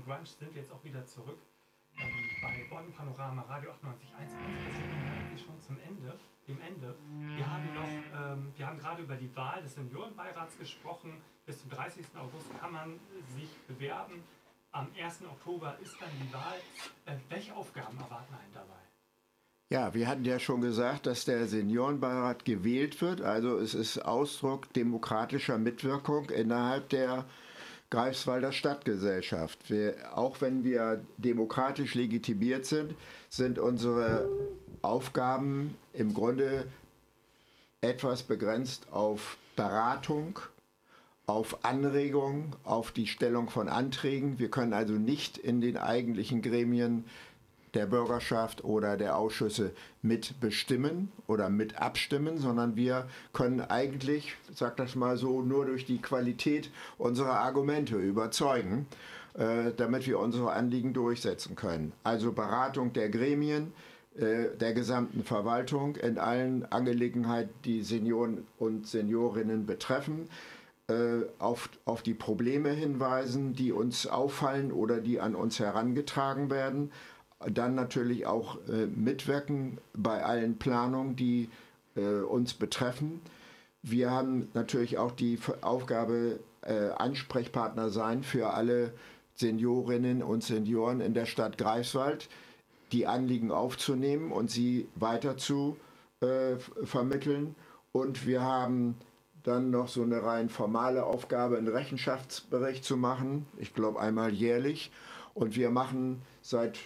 Grunge sind wir jetzt auch wieder zurück. Bei Bonn Panorama Radio 98.1. Wir sind eigentlich schon zum Ende, dem Ende. Wir haben gerade über die Wahl des Seniorenbeirats gesprochen. Bis zum 30. August kann man sich bewerben. Am 1. Oktober ist dann die Wahl. Welche Aufgaben erwarten einen dabei? Ja, wir hatten ja schon gesagt, dass der Seniorenbeirat gewählt wird. Also es ist Ausdruck demokratischer Mitwirkung innerhalb der Greifswalder Stadtgesellschaft. Auch wenn wir demokratisch legitimiert sind, sind unsere Aufgaben im Grunde etwas begrenzt auf Beratung, auf Anregung, auf die Stellung von Anträgen. Wir können also nicht in den eigentlichen Gremien der Bürgerschaft oder der Ausschüsse mitbestimmen oder mit abstimmen, sondern wir können eigentlich, ich sag das mal so, nur durch die Qualität unserer Argumente überzeugen, damit wir unsere Anliegen durchsetzen können. Also Beratung der Gremien, der gesamten Verwaltung in allen Angelegenheiten, die Senioren und Seniorinnen betreffen, auf die Probleme hinweisen, die uns auffallen oder die an uns herangetragen werden. Dann natürlich auch mitwirken bei allen Planungen, die uns betreffen. Wir haben natürlich auch die Aufgabe, Ansprechpartner sein für alle Seniorinnen und Senioren in der Stadt Greifswald, die Anliegen aufzunehmen und sie weiter zu vermitteln. Und wir haben dann noch so eine rein formale Aufgabe, einen Rechenschaftsbericht zu machen. Ich glaube einmal jährlich. Und wir machen seit